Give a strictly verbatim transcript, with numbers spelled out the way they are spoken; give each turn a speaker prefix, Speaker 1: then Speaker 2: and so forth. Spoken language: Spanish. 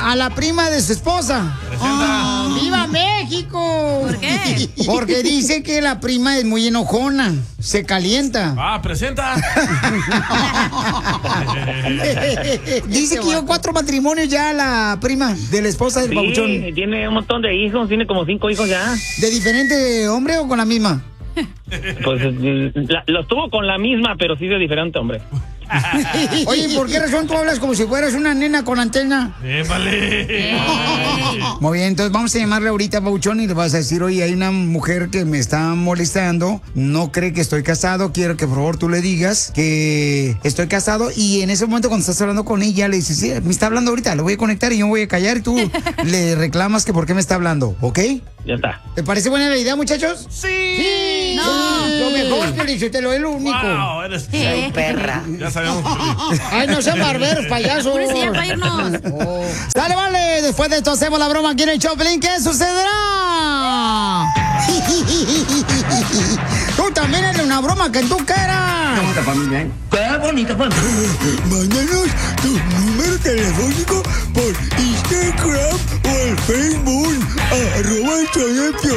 Speaker 1: a la prima de su esposa. Oh, ¡Viva México!
Speaker 2: ¿Por qué?
Speaker 1: Porque dice que la prima es muy enojona, se calienta.
Speaker 3: Ah, presenta.
Speaker 1: Dice que lleva cuatro matrimonios ya la prima de la esposa del
Speaker 4: Sí,
Speaker 1: babuchón.
Speaker 4: tiene un montón de hijos, tiene como cinco hijos ya.
Speaker 1: ¿De diferente hombre o con la misma?
Speaker 4: Pues la, los tuvo con la misma, pero sí de diferente hombre.
Speaker 1: Oye, ¿por qué razón tú hablas como si fueras una nena con antena?
Speaker 3: ¡Épale!
Speaker 1: Muy bien, entonces vamos a llamarle ahorita a Pabuchón y le vas a decir, oye, hay una mujer que me está molestando, no cree que estoy casado, quiero que por favor tú le digas que estoy casado, y en ese momento cuando estás hablando con ella le dices, sí, me está hablando ahorita, lo voy a conectar y yo me voy a callar y tú le reclamas que por qué me está hablando, ¿ok?
Speaker 4: Ya está.
Speaker 1: ¿Te parece buena la idea, muchachos?
Speaker 3: ¡Sí!
Speaker 1: Sí,
Speaker 2: No.
Speaker 1: lo mejor que le hice, te lo es lo único.
Speaker 3: ¡Wow! Eres
Speaker 2: Sí.
Speaker 5: Perra.
Speaker 3: Ya sabemos.
Speaker 1: Ay, no sean barberos, payasos.
Speaker 2: Apúrese ya para irnos.
Speaker 1: Oh. Sale, vale. Después de esto hacemos la broma aquí en el Choplin. ¿Qué sucederá? Tú también eres una broma que tú quieras.
Speaker 5: Bonita familia, ¿eh? ¡Qué bonita familia!
Speaker 1: Mándanos tu número telefónico por Instagram o el Facebook. Arroba el show de Piolín.